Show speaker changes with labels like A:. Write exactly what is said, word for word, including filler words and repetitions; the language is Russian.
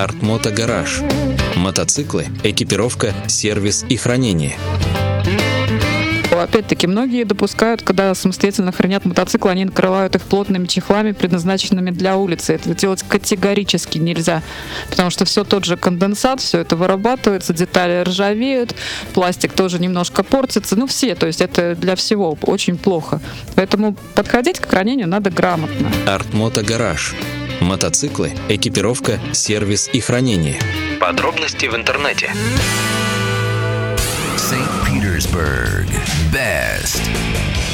A: Артмото Гараж. Мотоциклы, экипировка, сервис и хранение.
B: Опять-таки, многие допускают, когда самостоятельно хранят мотоциклы, они накрывают их плотными чехлами, предназначенными для улицы. Это делать категорически нельзя, потому что все тот же конденсат, все это вырабатывается, детали ржавеют, пластик тоже немножко портится, ну все, то есть это для всего очень плохо. Поэтому подходить к хранению надо грамотно.
A: Артмото Гараж. Мотоциклы, экипировка, сервис и хранение. Подробности в интернете.
C: Saint Petersburg. Best.